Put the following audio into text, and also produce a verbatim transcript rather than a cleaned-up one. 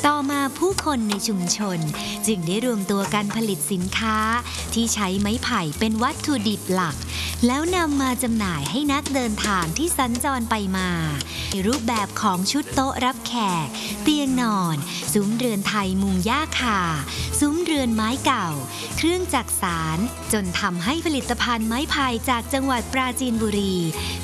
ต่อมาผู้คนในชุมชนจึงได้รวมตัวกันผลิตสินค้าที่ใช้ไม้ไผ่เป็นวัตถุดิบหลักแล้วนำมาจำหน่ายให้นักเดินทางที่สัญจรไปมาในรูปแบบของชุดโต๊ะรับแขกเตียงนอนซุ้มเรือนไทยมุงหญ้าคาซุ้มเรือนไม้เก่าเครื่องจักสานจนทำให้ผลิตภัณฑ์ไม้ไผ่จากจังหวัดปราจีนบุรี